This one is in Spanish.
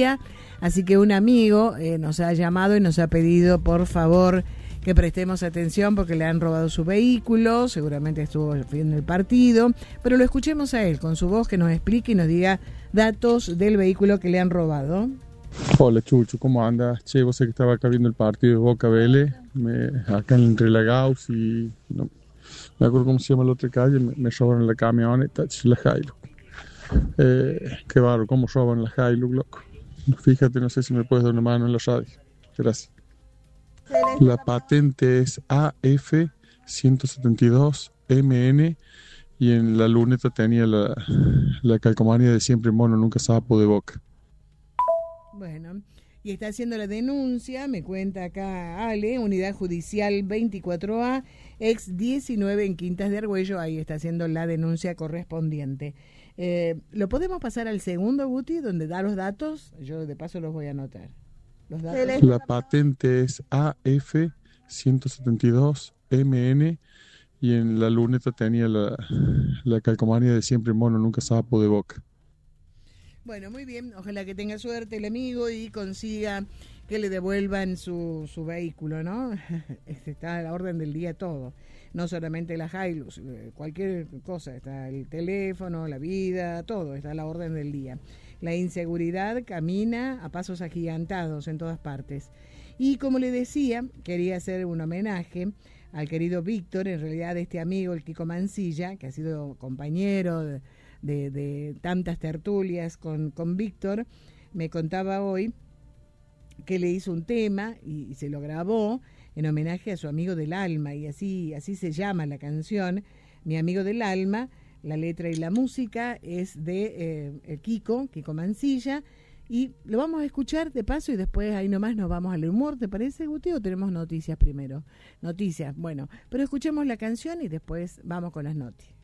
día, así que un amigo nos ha llamado y nos ha pedido por favor que prestemos atención porque le han robado su vehículo, seguramente estuvo viendo el partido, pero lo escuchemos a él con su voz que nos explique y nos diga datos del vehículo que le han robado. Hola Chucho, ¿cómo andas? Che, vos sé que estaba acá viendo el partido de Boca Vélez, acá entre la Gauss y no me acuerdo cómo se llama la otra calle, me robaron la camioneta, la Hilux. Qué barro, cómo roban la Hilux, loco. Fíjate, no sé si me puedes dar una mano en la radio. Gracias. La patente es AF172MN y en la luneta tenía la calcomanía de siempre mono, nunca sapo de Boca. Bueno, y está haciendo la denuncia, me cuenta acá Ale, Unidad Judicial 24A, ex 19 en Quintas de Argüello, ahí está haciendo la denuncia correspondiente. ¿Lo podemos pasar al segundo, Guti, donde da los datos? Yo de paso los voy a anotar. Los datos. La patente es AF172MN y en la luneta tenía la calcomanía de siempre mono, nunca sapo de Boca. Bueno, muy bien, ojalá que tenga suerte el amigo y consiga que le devuelvan su vehículo, ¿no? Está a la orden del día todo, no solamente la Hilux, cualquier cosa, está el teléfono, la vida, todo está a la orden del día. La inseguridad camina a pasos agigantados en todas partes. Y como le decía, quería hacer un homenaje al querido Víctor, en realidad este amigo, el Kiko Mancilla, que ha sido compañero de tantas tertulias con Víctor, me contaba hoy que le hizo un tema y se lo grabó en homenaje a su amigo del alma, y así se llama la canción, Mi amigo del alma. La letra y la música es de Kiko Mancilla, y lo vamos a escuchar de paso y después ahí nomás nos vamos al humor, ¿te parece, Guti? ¿O tenemos noticias primero? Noticias, bueno, pero escuchemos la canción y después vamos con las noticias.